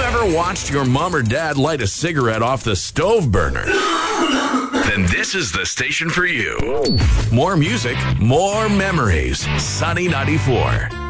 ever watched your mom or dad light a cigarette off the stove burner? Then this is the station for you. More music, more memories. Sunny 94.